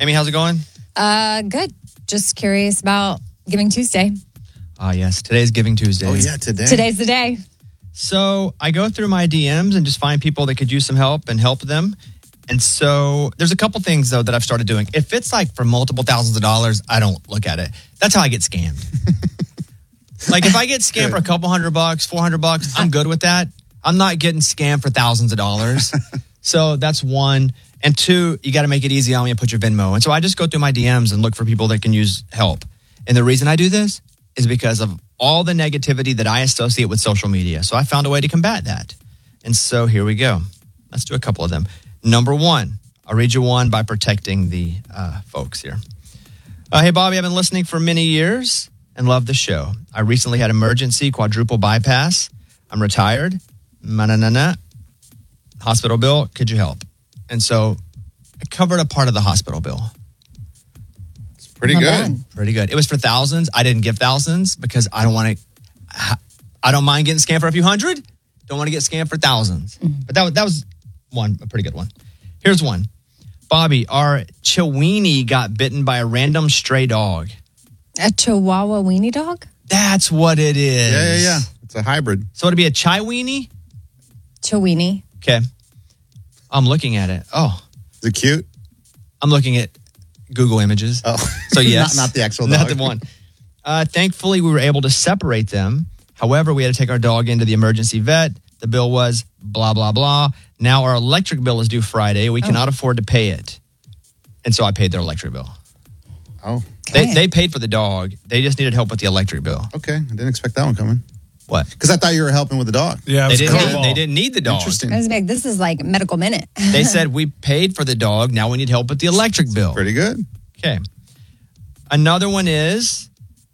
Amy, how's it going? Good. Just curious about Giving Tuesday. Yes. Today's Giving Tuesday. Oh, yeah, today. Today's the day. So I go through my DMs and just find people that could use some help and help them. And so there's a couple things, though, that I've started doing. If it's like for multiple thousands of dollars, I don't look at it. That's how I get scammed. Like if I get scammed for a couple $100, $400, I'm good with that. I'm not getting scammed for thousands of dollars. So that's one. And two, you got to make it easy on me and put your Venmo. And so I just go through my DMs and look for people that can use help. And the reason I do this is because of all the negativity that I associate with social media. So I found a way to combat that. And so here we go. Let's do a couple of them. Number one, I'll read you one by protecting the folks here. Hey, Bobby, I've been listening for many years and love the show. I recently had emergency quadruple bypass. I'm retired. Hospital bill, could you help? And so I covered a part of the hospital bill. It's pretty good. Pretty good. It was for thousands. I didn't give thousands because I don't mind getting scammed for a few hundred. Don't want to get scammed for thousands. But that was one, a pretty good one. Here's one. Bobby, our Chiweenie got bitten by a random stray dog. A Chihuahua weenie dog? That's what it is. Yeah. It's a hybrid. So it'd be a Chiweenie? Chiweenie. Okay. I'm looking at it. Oh. Is it cute? I'm looking at Google Images. Oh. So yes. not the actual dog. Not the one. Thankfully, we were able to separate them. However, we had to take our dog into the emergency vet. The bill was blah, blah, blah. Now our electric bill is due Friday. We cannot afford to pay it. And so I paid their electric bill. Oh. They paid for the dog. They just needed help with the electric bill. Okay. I didn't expect that one coming. What? Because I thought you were helping with the dog. Yeah, They didn't need the dog. Interesting. I was big. This is like medical minute. They said we paid for the dog. Now we need help with the electric bill. Pretty good. Okay. Another one is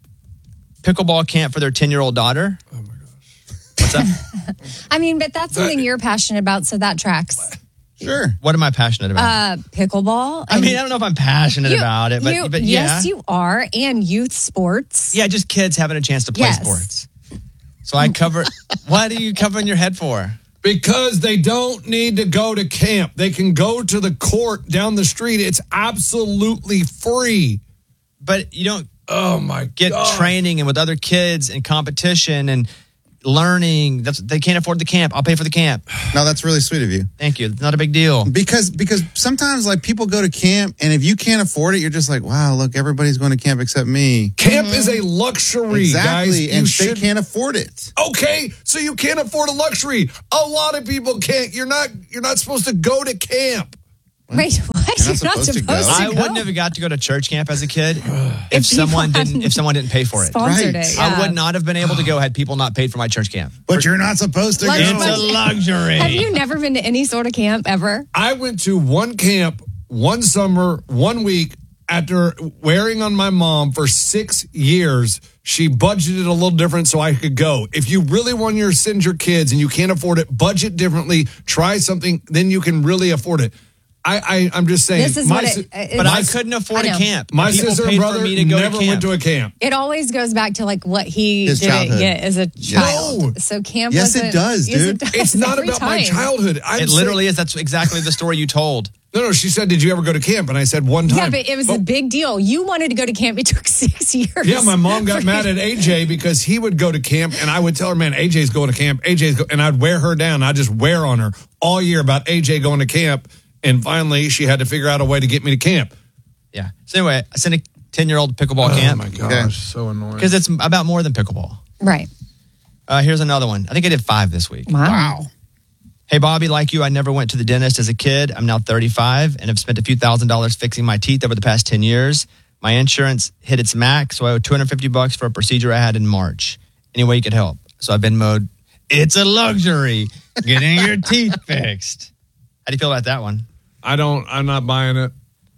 pickleball camp for their 10-year-old daughter. Oh, my gosh. What's up? I mean, but that's something you're passionate about, so that tracks. Sure. What am I passionate about? Pickleball. I mean, I don't know if I'm passionate about it, but yeah. Yes, you are. And youth sports. Yeah, just kids having a chance to play Yes. sports. So I cover. What are you covering your head for? Because they don't need to go to camp. They can go to the court down the street. It's absolutely free. But you don't Oh, my get God. training and with other kids and competition and learning. They can't afford the camp. I'll pay for the camp. No, that's really sweet of you. Thank you. It's not a big deal. Because sometimes like people go to camp and if you can't afford it, you're just like, wow, look, everybody's going to camp except me. Camp is a luxury, Exactly. guys. And You they should- can't afford it. Okay, so you can't afford a luxury. A lot of people can't. You're not supposed to go to camp. Wait, what? You're not supposed to go. I wouldn't have got to go to church camp as a kid if someone didn't pay for it. Sponsored Right. it. I yeah. would not have been able to go had people not paid for my church camp. But you're not supposed to Lunch go. money. luxury. Have you never been to any sort of camp ever? I went to one camp, one summer, 1 week after wearing on my mom for 6 years. She budgeted a little different so I could go. If you really want to send your kids and you can't afford it, budget differently, try something, then you can really afford it. I'm just saying. This is what it- But I couldn't afford I a know. camp. My People sister paid and for brother me to go never to camp. went to a camp. It always goes back to like what he His didn't childhood. get as a child. No. So camp Yes, it wasn't- does, yes, dude. does It's not every about my time. childhood. It literally is. That's exactly the story you told. No, she said, did you ever go to camp? And I said one time. Yeah, but it was a big deal. You wanted to go to camp. It took 6 years. Yeah, my mom got mad at AJ because he would go to camp, and I would tell her, man, AJ's going to camp. And I'd wear her down. I'd just wear on her all year about AJ going to camp. And finally, she had to figure out a way to get me to camp. Yeah. So anyway, I sent a 10-year-old pickleball camp. Oh, my gosh. Okay. So annoying. Because it's about more than pickleball. Right. Here's another one. I think I did 5 this week. Wow. Hey, Bobby, like you, I never went to the dentist as a kid. I'm now 35 and have spent a few $1,000s fixing my teeth over the past 10 years. My insurance hit its max, so I owe $250 for a procedure I had in March. Any way you could help. So I've been mode, it's a luxury getting your teeth fixed. How do you feel about that one? I'm not buying it.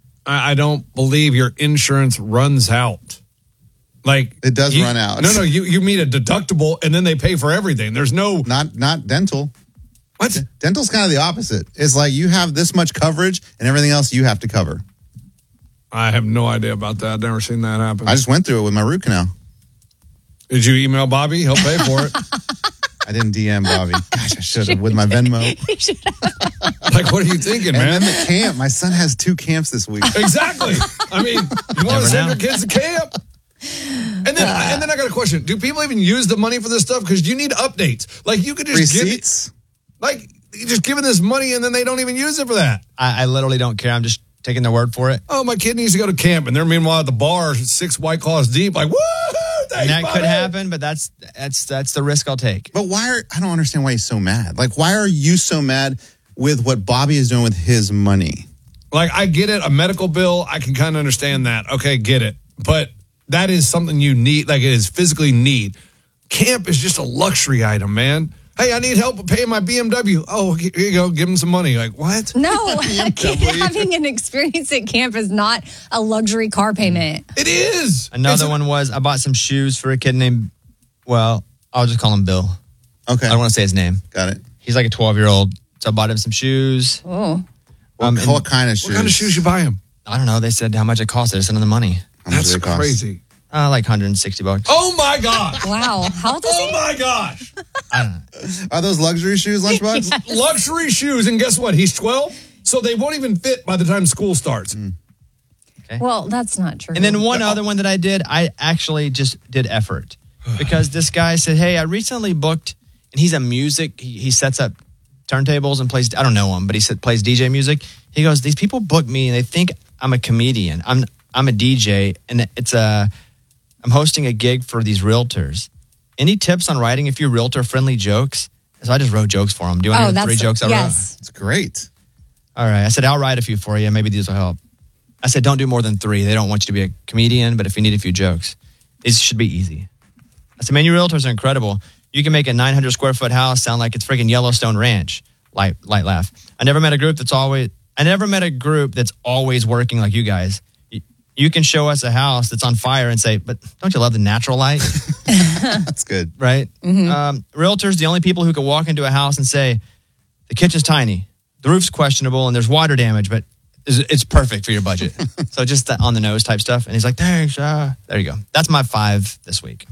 I don't believe your insurance runs out. Like It does run out. No, you meet a deductible and then they pay for everything. There's no Not dental. what? Dental's kind of the opposite. It's like you have this much coverage and everything else you have to cover. I have no idea about that. I've never seen that happen. I just went through it with my root canal. Did you email Bobby? He'll pay for it. I didn't DM Bobby. Gosh, I should have with my Venmo. Like, what are you thinking, And man? then the camp. My son has 2 camps this week. Exactly. I mean, you want Never to send know. your kids to camp? And then I got a question. Do people even use the money for this stuff? Because you need updates. Like, you could just Receipts? you're just giving this money and then they don't even use it for that. I literally don't care. I'm just taking their word for it. Oh, my kid needs to go to camp. And they're meanwhile at the bar, 6 White Claws deep, like, woohoo! And that could happen, but that's the risk I'll take. But I don't understand why he's so mad. Like, why are you so mad with what Bobby is doing with his money? Like, I get it. A medical bill, I can kind of understand that. Okay, get it. But that is something you need, like it is physically need. Camp is just a luxury item, man. Hey, I need help paying my BMW. Oh, here you go. Give him some money. Like, what? No, having an experience at camp is not a luxury car payment. It is. Another one was I bought some shoes for a kid named, well, I'll just call him Bill. Okay. I don't want to say his name. Got it. He's like a 12-year-old. So I bought him some shoes. Oh, What kind of shoes? What kind of shoes you buy him? I don't know. They said how much it cost. They sent him the money. How much That's do they cost? crazy. Like $160. Oh, my gosh. wow. How old is Oh, he? my gosh. I don't know. Are those luxury shoes, Lunchbox? Luxury shoes. And guess what? He's 12. So they won't even fit by the time school starts. Well, that's not true. And then one other one that I did, I actually just did effort. Because this guy said, hey, I recently booked, and he's a music, he sets up turntables and plays, I don't know him, but he plays DJ music. He goes, these people book me and they think I'm a comedian. I'm a DJ, and I'm hosting a gig for these realtors. Any tips on writing a few realtor-friendly jokes? So I just wrote jokes for him. Do you want to hear the 3 jokes I wrote? It's great. All right. I said, I'll write a few for you. Maybe these will help. I said, don't do more than 3. They don't want you to be a comedian, but if you need a few jokes, it should be easy. I said, man, your realtors are incredible. You can make a 900 square foot house sound like it's freaking Yellowstone Ranch. Light laugh. I never met a group that's always working like you guys. You can show us a house that's on fire and say, but don't you love the natural light? That's good. Right? Realtors, the only people who can walk into a house and say, the kitchen's tiny, the roof's questionable, and there's water damage, but it's perfect for your budget. So just the on the nose type stuff. And he's like, thanks. There you go. That's my 5 this week.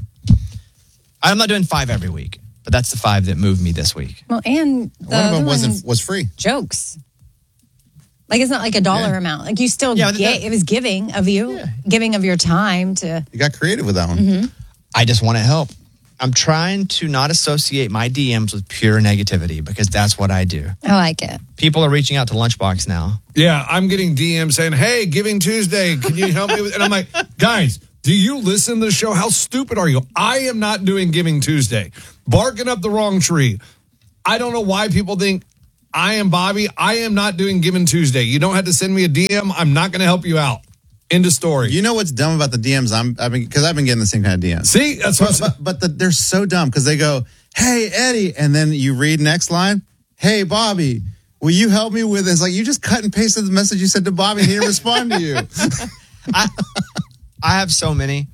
I'm not doing 5 every week, but that's the 5 that moved me this week. well, and the One of other them one was free. jokes. Like, it's not like a dollar amount. Like, you still it was giving of you, giving of your time to. You got creative with that one. I just want to help. I'm trying to not associate my DMs with pure negativity because that's what I do. I like it. People are reaching out to Lunchbox now. Yeah, I'm getting DMs saying, hey, Giving Tuesday, can you help me with? And I'm like, guys, do you listen to the show? How stupid are you? I am not doing Giving Tuesday. Barking up the wrong tree. I don't know why people think I am Bobby. I am not doing Giving Tuesday. You don't have to send me a DM. I'm not going to help you out. End of story. You know what's dumb about the DMs? I've been getting the same kind of DMs. See, that's what But they're so dumb because they go, hey, Eddie. And then you read next line, hey, Bobby, will you help me with this? Like, you just cut and pasted the message you said to Bobby and he didn't respond to you. I have so many.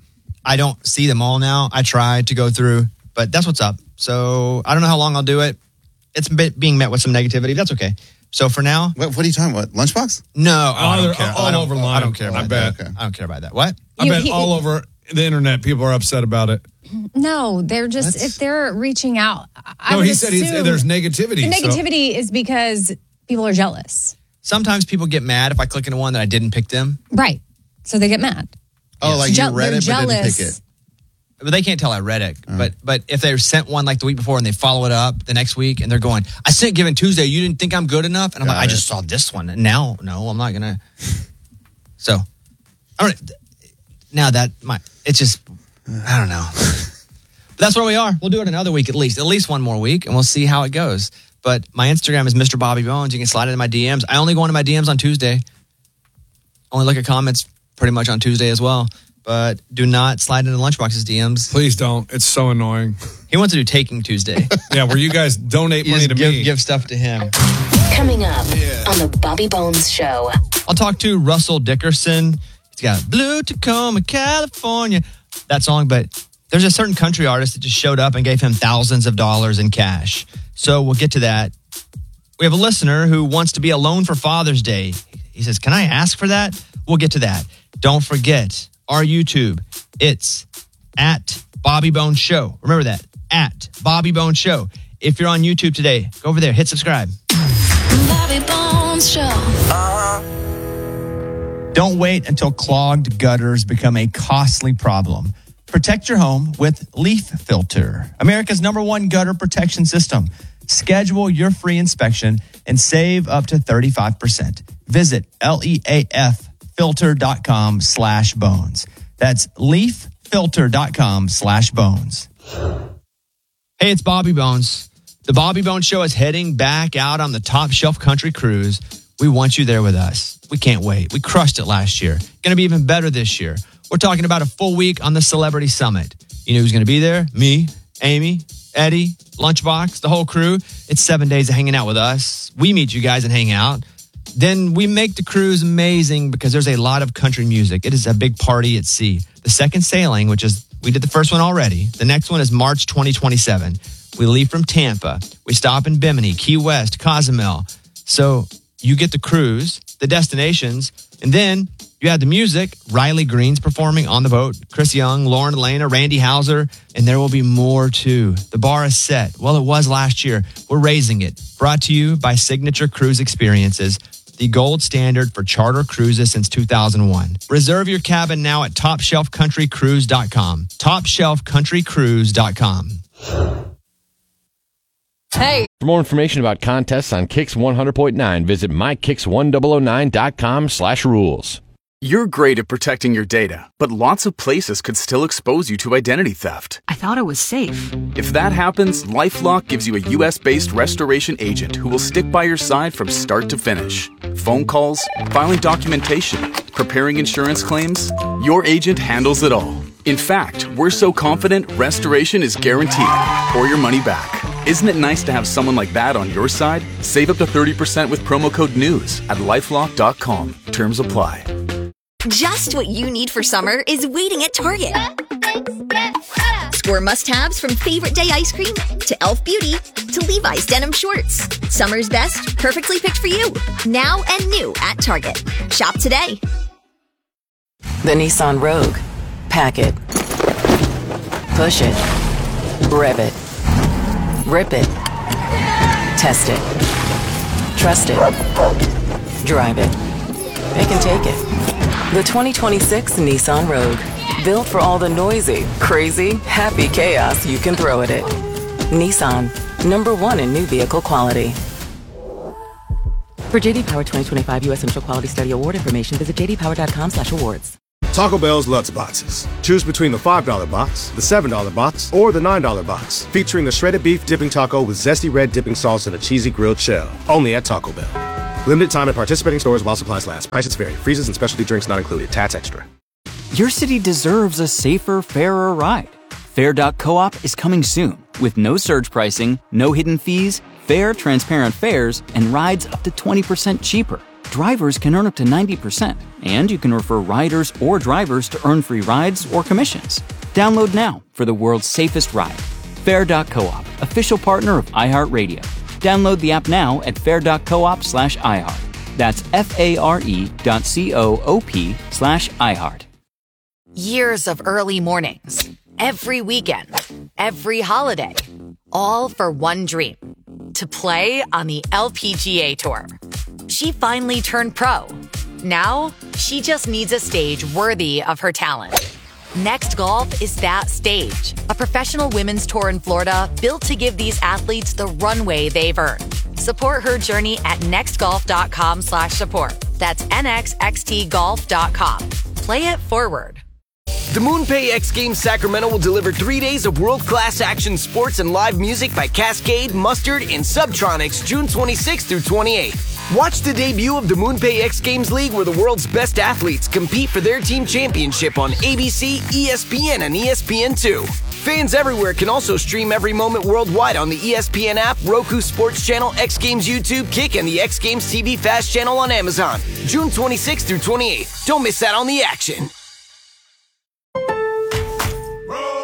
I don't see them all now. I try to go through, but that's what's up. So I don't know how long I'll do it. It's being met with some negativity. That's okay. So for now, What are you talking about? Lunchbox? no, I they're don't care. all I don't- over line. I don't care I about bet. that. I don't care about that. What? I bet all over the internet people are upset about it. No, they're just, if they're reaching out. I No, would he said assume there's negativity. The so- negativity is because people are jealous. Sometimes people get mad if I click into one that I didn't pick them, Right. So they get mad. Oh, like you read They're it but didn't jealous. pick it. but they can't tell I read it. But if they sent one like the week before and they follow it up the next week and they're going, I sent Giving Tuesday. You didn't think I'm good enough? And I'm like, I just saw this one. And now, no, I'm not going to. So, all right. Now it's just, I don't know. But that's where we are. We'll do it another week at least one more week, and we'll see how it goes. But my Instagram is Mr. Bobby Bones. You can slide into my DMs. I only go into my DMs on Tuesday. Only look at comments pretty much on Tuesday as well. But do not slide into Lunchbox's DMs. Please don't. It's so annoying. He wants to do Taking Tuesday. Yeah, where you guys donate You money just to me. give stuff to him. Coming up on the Bobby Bones Show. I'll talk to Russell Dickerson. He's got Blue Tacoma, California, that song. But there's a certain country artist that just showed up and gave him thousands of dollars in cash. So we'll get to that. We have a listener who wants to be alone for Father's Day. He says, can I ask for that? We'll get to that. Don't forget our YouTube. It's at Bobby Bones Show. Remember that, at Bobby Bones Show. If you're on YouTube today, go over there, hit subscribe. Bobby Bones Show. Don't wait until clogged gutters become a costly problem. Protect your home with Leaf Filter, America's #1 gutter protection system. Schedule your free inspection and save up to 35%. Visit leaffilter.com/bones. That's leaffilter.com/bones. Hey, it's Bobby Bones. The Bobby Bones Show is heading back out on the Top Shelf Country Cruise. We want you there with us. We can't wait. We crushed it last year. Going to be even better this year. We're talking about a full week on the Celebrity Summit. You know who's going to be there? Me, Amy, Eddie, Lunchbox, the whole crew. It's 7 days of hanging out with us. We meet you guys and hang out. Then we make the cruise amazing because there's a lot of country music. It is a big party at sea. The second sailing, which is, we did the first one already. The next one is March 2027. We leave from Tampa. We stop in Bimini, Key West, Cozumel. So you get the cruise, the destinations, and then you have the music. Riley Green's performing on the boat. Chris Young, Lauren Elena, Randy Hauser, and there will be more too. The bar is set. Well, it was last year. We're raising it. Brought to you by Signature Cruise Experiences, the gold standard for charter cruises since 2001. Reserve your cabin now at TopShelfCountryCruise.com. TopShelfCountryCruise.com. Hey. For more information about contests on Kix 100.9, visit mykix1009.com/rules. You're great at protecting your data, but lots of places could still expose you to identity theft. I thought it was safe. If that happens, LifeLock gives you a U.S.-based restoration agent who will stick by your side from start to finish. Phone calls, filing documentation, preparing insurance claims, your agent handles it all. In fact, we're so confident restoration is guaranteed or your money back. Isn't it nice to have someone like that on your side? Save up to 30% with promo code NEWS at LifeLock.com. Terms apply. Just what you need for summer is waiting at Target. Score must-haves from Favorite Day ice cream to Elf Beauty to Levi's denim shorts. Summer's best, perfectly picked for you. Now and new at Target. Shop today. The Nissan Rogue. Pack it. Push it. Rev it. Rip it. Test it. Trust it. Drive it. It can take it. The 2026 Nissan Rogue. Built for all the noisy, crazy, happy chaos you can throw at it. Nissan. #1 in new vehicle quality. For JD Power 2025 U.S. Central Quality Study Award information, visit jdpower.com/awards. Taco Bell's Lutz Boxes. Choose between the $5 box, the $7 box, or the $9 box. Featuring the shredded beef dipping taco with zesty red dipping sauce and a cheesy grilled shell. Only at Taco Bell. Limited time at participating stores while supplies last. Prices vary. Freezes and specialty drinks not included. Tats extra. Your city deserves a safer, fairer ride. Fair.coop is coming soon with no surge pricing, no hidden fees, fair, transparent fares, and rides up to 20% cheaper. Drivers can earn up to 90%, and you can refer riders or drivers to earn free rides or commissions. Download now for the world's safest ride. Fair.coop, official partner of iHeartRadio. Download the app now at fair.coop/iHeart. That's FARE.coop/iHeart. Years of early mornings, every weekend, every holiday, all for one dream, to play on the LPGA Tour. She finally turned pro. Now, she just needs a stage worthy of her talent. Next Golf is that stage, a professional women's tour in Florida built to give these athletes the runway they've earned. Support her journey at nextgolf.com/support. That's nxxtgolf.com. Play it forward. The MoonPay X Games Sacramento will deliver 3 days of world-class action sports and live music by Cascade, Mustard, and Subtronics June 26th through 28th. Watch the debut of the MoonPay X Games League where the world's best athletes compete for their team championship on ABC, ESPN, and ESPN2. Fans everywhere can also stream every moment worldwide on the ESPN app, Roku Sports Channel, X Games YouTube, Kick, and the X Games TV Fast Channel on Amazon. June 26th through 28th. Don't miss out on the action.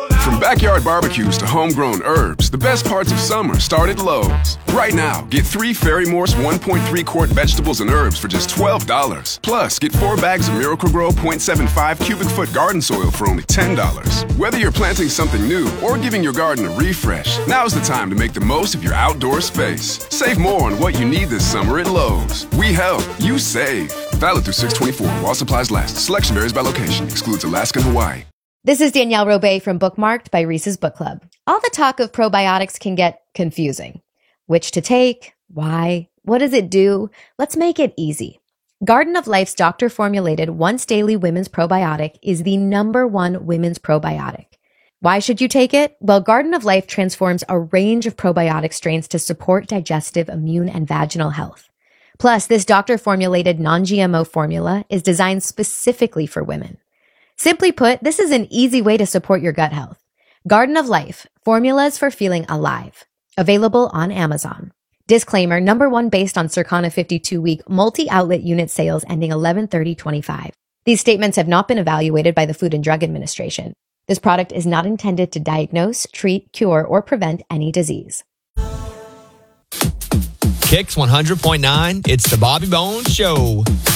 backyard barbecues to homegrown herbs, the best parts of summer start at Lowe's. Right now, get 3 Fairy Morse 1.3 quart vegetables and herbs for just $12. Plus, get 4 bags of Miracle-Gro 0.75 cubic foot garden soil for only $10. Whether you're planting something new or giving your garden a refresh, now's the time to make the most of your outdoor space. Save more on what you need this summer at Lowe's. We help, you save. Valid through 6/24 while supplies last. Selection varies by location. Excludes Alaska and Hawaii. This is Danielle Robay from Bookmarked by Reese's Book Club. All the talk of probiotics can get confusing. Which to take? Why? What does it do? Let's make it easy. Garden of Life's doctor-formulated once-daily women's probiotic is the #1 women's probiotic. Why should you take it? Well, Garden of Life transforms a range of probiotic strains to support digestive, immune, and vaginal health. Plus, this doctor-formulated non-GMO formula is designed specifically for women. Simply put, this is an easy way to support your gut health. Garden of Life, formulas for feeling alive. Available on Amazon. Disclaimer, #1 based on Circana 52-week multi-outlet unit sales ending 11/30/25. These statements have not been evaluated by the Food and Drug Administration. This product is not intended to diagnose, treat, cure, or prevent any disease. Kicks 100.9, it's the Bobby Bones Show.